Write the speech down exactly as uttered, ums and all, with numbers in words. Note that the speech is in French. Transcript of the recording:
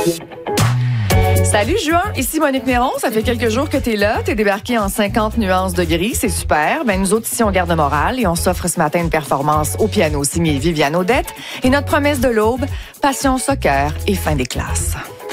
Salut Juan, ici Monique Néron. Ça fait quelques jours que t'es là. T'es débarqué en cinquante nuances de gris. C'est super. Ben, nous autres ici, on garde le moral et on s'offre ce matin une performance au piano signée Viviane Audette. Et notre promesse de l'aube, passion soccer et fin des classes.